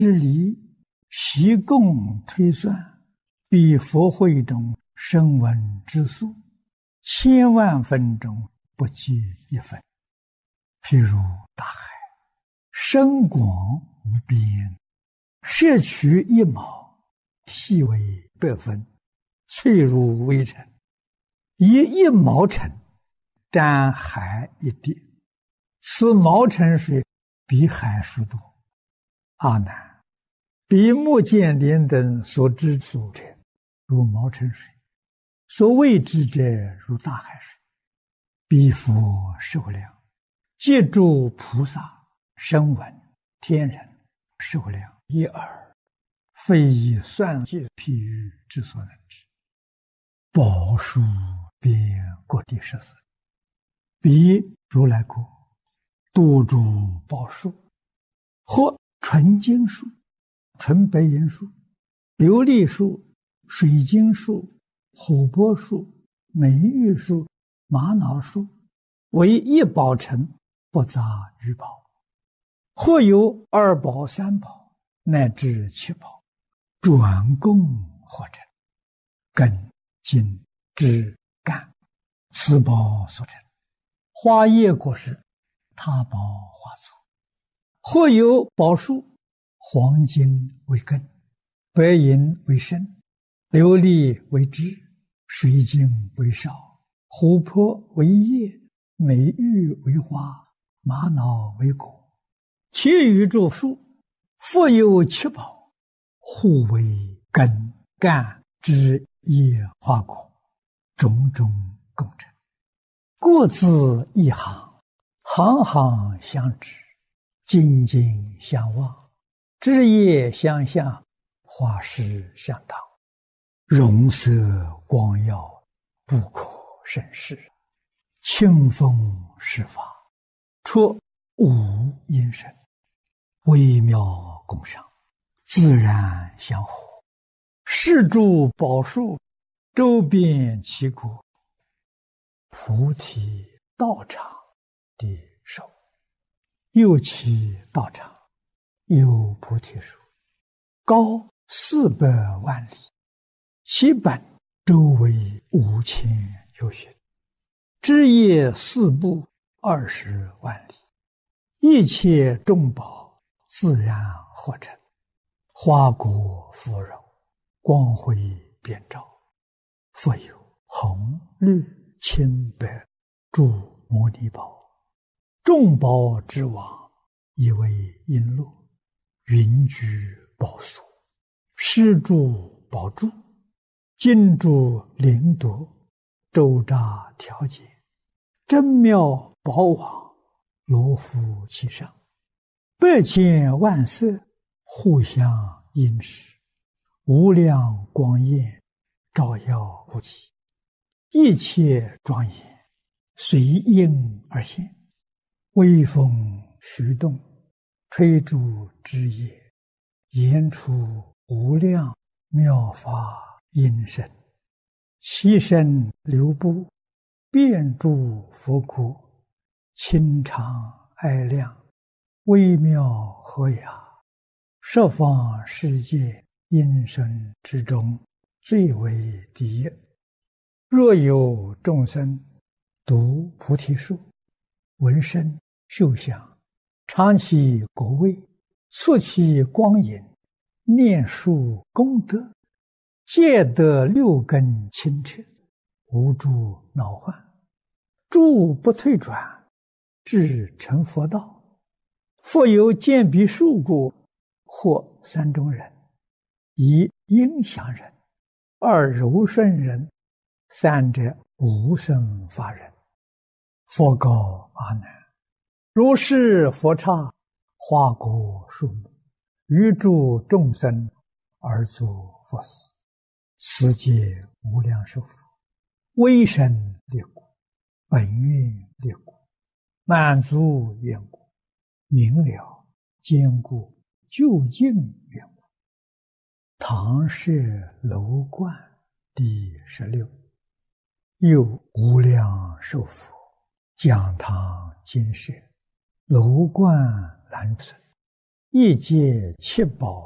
之理，习共推算，比佛会中声闻之数，千万分中不计一分。譬如大海，深广无边，摄取一毛，细为百分，脆如微尘，以一毛尘沾海一滴，此毛尘水比海数多。阿难，比目犍连等所知所者，如毛尘水；所谓之者，如大海水。彼佛受量，借诸菩萨、声闻、天人受量一耳，非以算计譬喻之所能知。宝树遍各地14，彼如来国，多诸宝树，或纯金树、纯白银树、琉璃树、水晶树、琥珀树、美玉树、玛瑙树，为一宝城，不杂于宝。或有2宝、3宝，乃至7宝，转供或成，根、茎、枝、干，此宝所成。花叶果实，他宝花簇。或有宝树，黄金为根，白银为身，琉璃为枝，水晶为少，琥珀为叶，美玉为花，玛瑙为果。其余诸树，复有7宝，互为根、干、枝、叶、花、果，种种共成。各自一行，行行相知，茎茎相望，枝叶相向，花实相当，容色光耀，不可胜视。清风施法，出无因声，微妙共赏，自然相合。是诸宝树，周遍其国，菩提道场的手。又其道场，有菩提树，高400万里，其本周围5000由旬，枝叶4部20万里，一切众宝自然合成，花果芙蓉，光辉遍照，复有红、绿、青、白诸摩尼宝。众宝之王，以为璎珞，云居宝所，施诸宝柱，金珠灵夺，周匝调节，真妙宝网，罗敷其上，100千万色，互相映饰，无量光焰，照耀不极，一切庄严，随应而现。微风徐动，吹诸枝叶，言出无量妙法音声，其声流布，遍诸佛国，清长爱亮，微妙和雅，十方世界音声之中，最为第一。若有众生读菩提树，闻声嗅香，尝其果味，触其光影，念树功德，皆得6根清澈，无诸恼患，诸不退转，至成佛道。复有见彼树故，或3种人：一应祥人，2柔顺人，3者无生法人。佛告阿难：如是佛刹，花果树木，于诸众生而作佛事，此皆无量寿佛，威神力故，本愿力故，满足愿故，明了坚固究竟愿故。唐舍楼观第16。又无量寿佛，讲堂金舍，楼观栏存， 一劫七宝